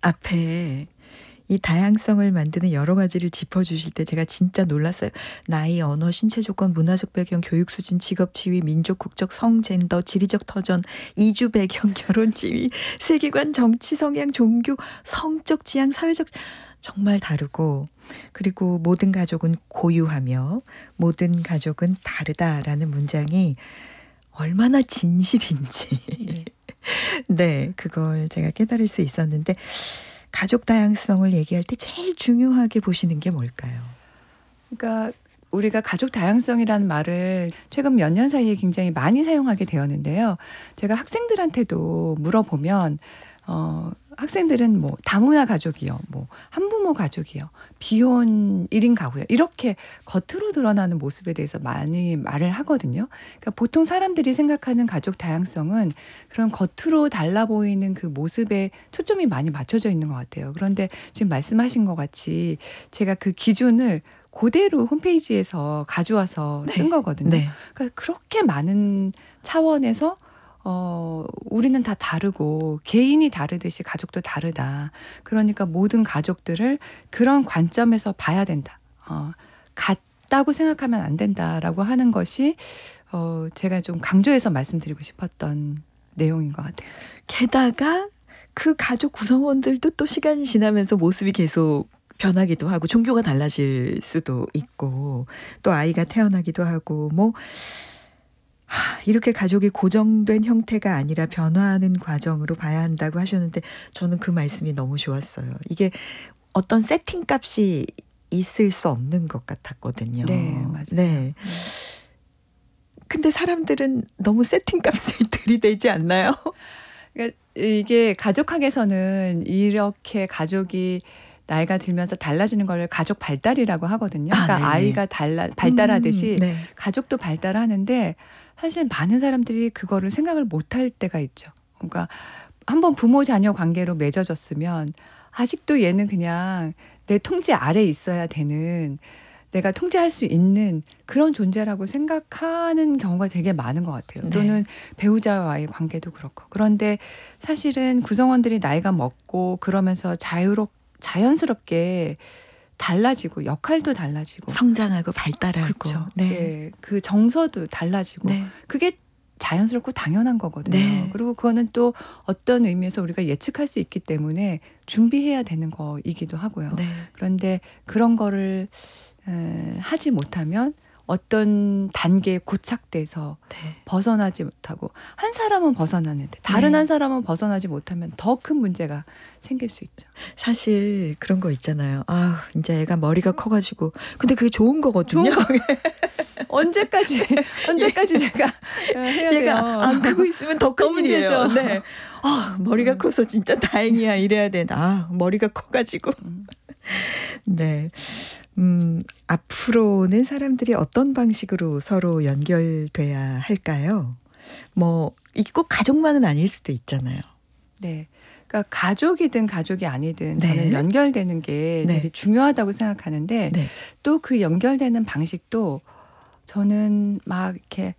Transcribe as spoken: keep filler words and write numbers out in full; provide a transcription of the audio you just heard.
앞에 이 다양성을 만드는 여러 가지를 짚어주실 때 제가 진짜 놀랐어요. 나이, 언어, 신체 조건, 문화적 배경, 교육 수준, 직업 지위, 민족, 국적, 성, 젠더, 지리적 터전, 이주 배경, 결혼 지위, 세계관, 정치 성향, 종교, 성적 지향, 사회적 정말 다르고 그리고 모든 가족은 고유하며 모든 가족은 다르다라는 문장이 얼마나 진실인지 네. 네, 그걸 제가 깨달을 수 있었는데 가족 다양성을 얘기할 때 제일 중요하게 보시는 게 뭘까요? 그러니까 우리가 가족 다양성이라는 말을 최근 몇 년 사이에 굉장히 많이 사용하게 되었는데요. 제가 학생들한테도 물어보면 어, 학생들은 뭐 다문화 가족이요, 뭐 한부모 가족이요, 비혼 일 인 가구요, 이렇게 겉으로 드러나는 모습에 대해서 많이 말을 하거든요. 그러니까 보통 사람들이 생각하는 가족 다양성은 그런 겉으로 달라 보이는 그 모습에 초점이 많이 맞춰져 있는 것 같아요. 그런데 지금 말씀하신 것 같이 제가 그 기준을 그대로 홈페이지에서 가져와서 네. 쓴 거거든요. 네. 그러니까 그렇게 많은 차원에서 어, 우리는 다 다르고 개인이 다르듯이 가족도 다르다. 그러니까 모든 가족들을 그런 관점에서 봐야 된다. 어, 같다고 생각하면 안 된다라고 하는 것이 어, 제가 좀 강조해서 말씀드리고 싶었던 내용인 것 같아요. 게다가 그 가족 구성원들도 또 시간이 지나면서 모습이 계속 변하기도 하고 종교가 달라질 수도 있고 또 아이가 태어나기도 하고 뭐 하, 이렇게 가족이 고정된 형태가 아니라 변화하는 과정으로 봐야 한다고 하셨는데 저는 그 말씀이 너무 좋았어요. 이게 어떤 세팅 값이 있을 수 없는 것 같았거든요. 네, 맞아요. 네. 근데 사람들은 너무 세팅 값을 들이대지 않나요? 그러니까 이게 가족학에서는 이렇게 가족이 나이가 들면서 달라지는 걸 가족 발달이라고 하거든요. 그러니까 아, 네네. 아이가 달라, 발달하듯이 음, 네. 가족도 발달하는데 사실 많은 사람들이 그거를 생각을 못할 때가 있죠. 그러니까 한번 부모 자녀 관계로 맺어졌으면 아직도 얘는 그냥 내 통제 아래에 있어야 되는, 내가 통제할 수 있는 그런 존재라고 생각하는 경우가 되게 많은 것 같아요. 네. 또는 배우자와의 관계도 그렇고. 그런데 사실은 구성원들이 나이가 먹고 그러면서 자유롭 자연스럽게 달라지고 역할도 달라지고 성장하고 발달하고 그렇죠. 네. 예, 그 정서도 달라지고 네. 그게 자연스럽고 당연한 거거든요. 네. 그리고 그거는 또 어떤 의미에서 우리가 예측할 수 있기 때문에 준비해야 되는 거이기도 하고요. 네. 그런데 그런 거를 에, 하지 못하면 어떤 단계에 고착돼서 네. 벗어나지 못하고 한 사람은 벗어나는데 다른 네. 한 사람은 벗어나지 못하면 더 큰 문제가 생길 수 있죠. 사실 그런 거 있잖아요. 아, 이제 애가 머리가 커가지고 근데 그게 좋은 거거든요. 좋은 언제까지 언제까지 제가 어, 해야 돼요. 얘가 안 크고 있으면 더 더 큰일이에요. 문제죠. 네. 아, 머리가 음. 커서 진짜 다행이야 이래야 돼. 아, 머리가 커가지고. 음. 네. 음, 앞으로는 사람들이 어떤 방식으로 서로 연결돼야 할까요? 뭐, 이게 꼭 가족만은 아닐 수도 있잖아요. 네. 그러니까 가족이든 가족이 아니든 네. 저는 연결되는 게 네. 되게 중요하다고 생각하는데 네. 또 그 연결되는 방식도 저는 막 이렇게